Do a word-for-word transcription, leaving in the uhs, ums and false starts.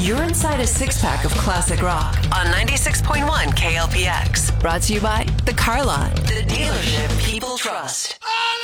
You're inside a six-pack of classic rock on ninety-six point one K L P X. Brought to you by The Car Lot, the dealership people trust.